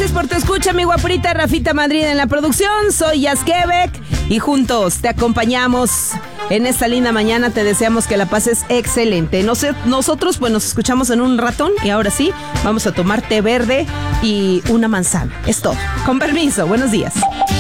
Gracias por tu escucha, mi guapurita Rafita Madrid en la producción. Soy Jazz Quebec y juntos te acompañamos en esta linda mañana. Te deseamos que la pases excelente. Nosotros pues nos escuchamos en un ratón y ahora sí, vamos a tomar té verde y una manzana. Es todo. Con permiso, buenos días.